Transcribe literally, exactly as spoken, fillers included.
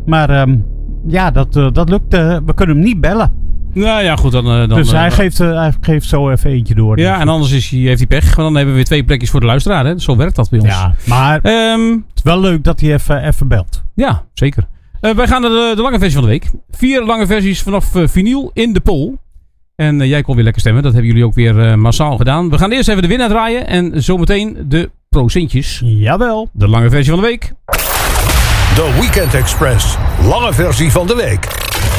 Maar um, ja, dat, uh, dat lukt. Uh, we kunnen hem niet bellen. Nou ja, goed. Dan, dan, dus hij, uh, geeft, uh, hij geeft zo even eentje door. Ja, en anders is hij, heeft hij pech. Want dan hebben we weer twee plekjes voor de luisteraar. Hè? Zo werkt dat bij ons. Ja, maar um, het is wel leuk dat hij even, even belt. Ja, zeker. Uh, wij gaan naar de, de lange versie van de week. Vier lange versies vanaf uh, vinyl in de poll. En uh, jij kon weer lekker stemmen. Dat hebben jullie ook weer uh, massaal gedaan. We gaan eerst even de winnaar draaien. En zometeen de procentjes. Jawel. De lange versie van de week. De Weekend Express. Lange versie van de week.